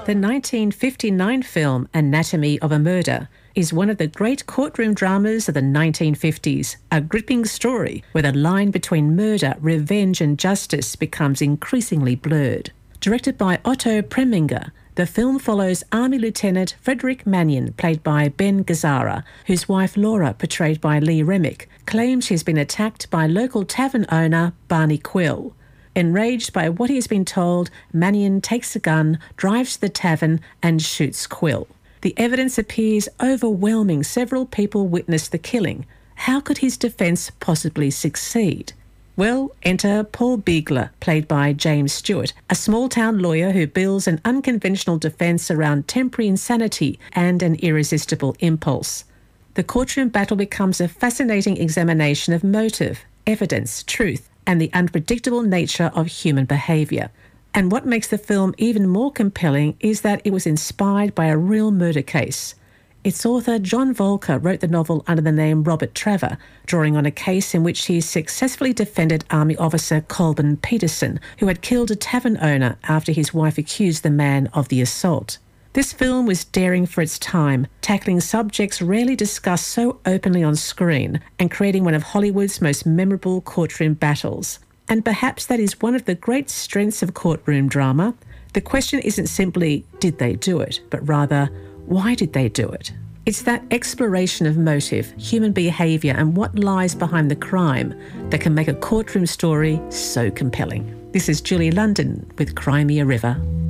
The 1959 film Anatomy of a Murder is one of the great courtroom dramas of the 1950s, a gripping story where the line between murder, revenge and justice becomes increasingly blurred. Directed by Otto Preminger, the film follows Army Lieutenant Frederick Mannion, played by Ben Gazzara, whose wife Laura, portrayed by Lee Remick, claims she's been attacked by local tavern owner Barney Quill. Enraged by what he has been told, Mannion takes a gun, drives to the tavern and shoots Quill. The evidence appears overwhelming. Several people witnessed the killing. How could his defence possibly succeed? Well, enter Paul Beagler, played by James Stewart, a small-town lawyer who builds an unconventional defence around temporary insanity and an irresistible impulse. The courtroom battle becomes a fascinating examination of motive, evidence, truth, and the unpredictable nature of human behaviour. And what makes the film even more compelling is that it was inspired by a real murder case. Its author, John Volker, wrote the novel under the name Robert Traver, drawing on a case in which he successfully defended Army officer Colburn Peterson, who had killed a tavern owner after his wife accused the man of the assault. This film was daring for its time, tackling subjects rarely discussed so openly on screen and creating one of Hollywood's most memorable courtroom battles. And perhaps that is one of the great strengths of courtroom drama. The question isn't simply, did they do it? But rather, why did they do it? It's that exploration of motive, human behaviour and what lies behind the crime that can make a courtroom story so compelling. This is Julie London with Crimea River.